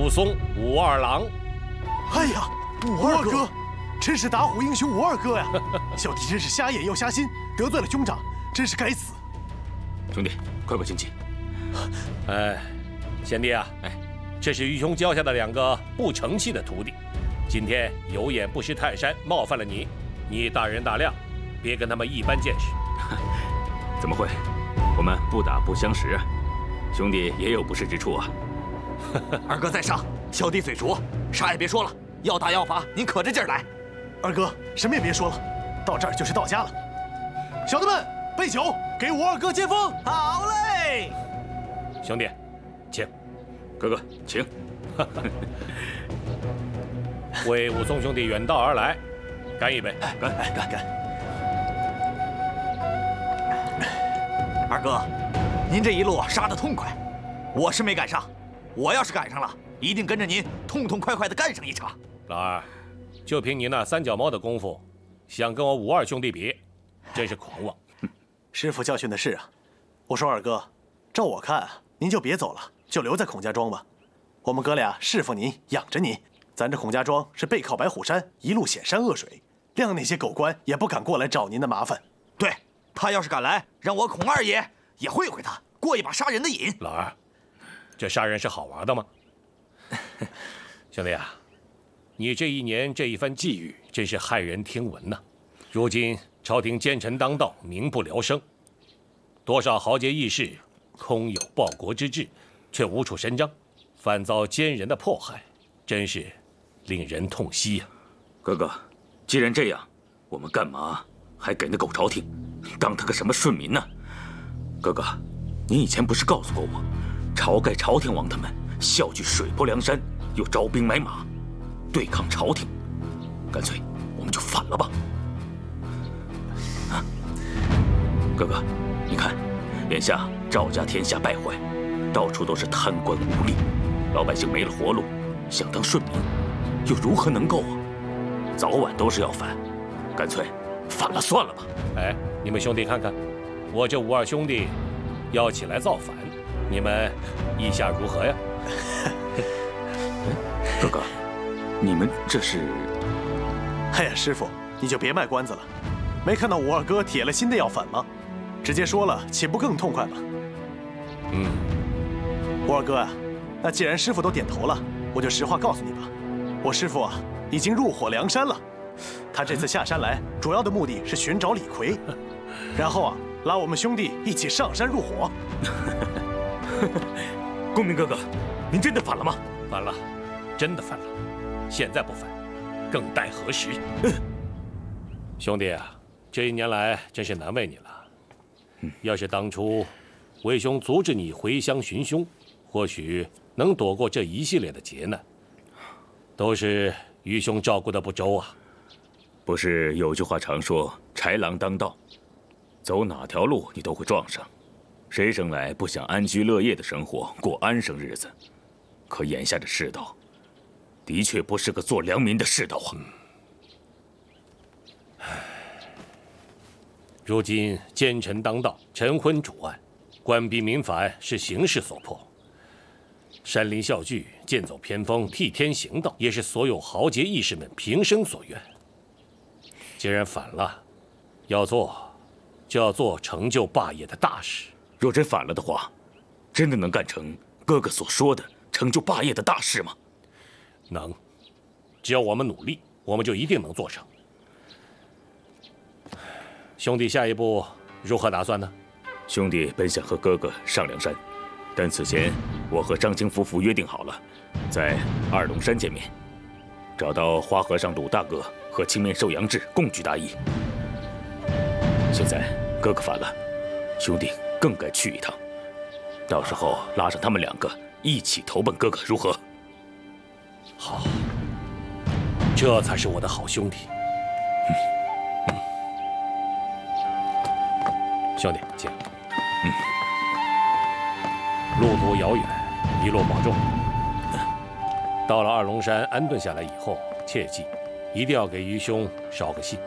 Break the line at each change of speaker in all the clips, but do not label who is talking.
武松、武二郎。
哎呀，武二哥，真是打虎英雄武二哥呀！小弟真是瞎眼又瞎心，得罪了兄长，真是该死。
兄弟，快进去。
哎，贤弟啊，这是愚兄教下的2个不成器的徒弟，今天有眼不识泰山，冒犯了你，你大人大量，别跟他们一般见识。
怎么会？我们不打不相识，兄弟也有不是之处啊。
二哥在上，小弟嘴拙，啥也别说了，要打要罚，您可着劲儿来。
二哥，什么也别说了，到这儿就是到家了。小子们，备酒，给武二哥接风。
好嘞，
兄弟，请。
哥哥，请。
为武松兄弟远道而来，干一杯！
干！
二哥，您这一路杀得痛快，我是没赶上。我要是赶上了，一定跟着您痛痛快快地干上一场。
老二，就凭你那3脚猫的功夫，想跟我武二兄弟比，真是狂妄。
师傅教训的是啊，我说二哥，照我看啊，您就别走了，就留在孔家庄吧。我们哥俩侍奉您，养着您。咱这孔家庄是背靠白虎山，一路险山恶水，谅那些狗官也不敢过来找您的麻烦。
对，他要是敢来，让我孔二爷也会他，过一把杀人的瘾。
老二，这杀人是好玩的吗？兄弟啊，你这一年这一番际遇，真是骇人听闻呐。如今朝廷奸臣当道，民不聊生，多少豪杰义士空有报国之志，却无处伸张，反遭奸人的迫害，真是令人痛惜呀。
哥哥，既然这样，我们干嘛还给那狗朝廷当他个什么顺民呢？哥哥，您以前不是告诉过我，晁盖、朝天王他们笑聚水泊梁山，又招兵买马，对抗朝廷，干脆我们就反了吧。啊，哥哥，你看，眼下赵家天下败坏，到处都是贪官污吏，老百姓没了活路，想当顺民，又如何能够啊？早晚都是要反，干脆反了算了吧。
哎，你们兄弟看看，我这武二兄弟要起来造反，你们意下如何呀？
哥哥，你们这是……
哎呀，师傅，你就别卖关子了，没看到武二哥铁了心的要反吗？直接说了，岂不更痛快吗？武二哥啊，那既然师傅都点头了，我就实话告诉你吧，我师傅啊已经入伙梁山了。他这次下山来，主要的目的是寻找李逵，然后啊拉我们兄弟一起上山入伙。
公明哥哥，您真的反了吗？
反了，真的反了。现在不反，更待何时？兄弟啊，这一年来真是难为你了。要是当初为兄阻止你回乡寻凶，或许能躲过这一系列的劫难。都是愚兄照顾的不周啊。
不是有句话常说豺狼当道，走哪条路你都会撞上。谁生来不想安居乐业的生活，过安生日子？可眼下这世道，的确不是个做良民的世道啊。
如今奸臣当道，晨昏主案，官逼民反是形势所迫。山林笑聚，剑走偏锋，替天行道，也是所有豪杰义士们平生所愿。既然反了，要做就要做成就霸业的大事。
若真反了的话，真的能干成哥哥所说的成就霸业的大事吗？
能，只要我们努力，我们就一定能做成。兄弟，下一步如何打算呢？
兄弟本想和哥哥上梁山，但此前我和张青夫妇约定好了，在二龙山见面，找到花和尚鲁大哥和青面兽杨志共举大义。现在哥哥反了，兄弟更该去一趟，到时候拉上他们2个一起投奔哥哥，如何？
好，这才是我的好兄弟。兄弟，请。路途遥远，一路保重。到了二龙山安顿下来以后，切记一定要给愚兄捎个信。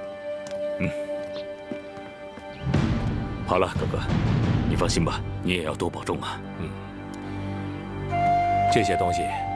好了，哥哥，你放心吧，你也要多保重啊。
这些东西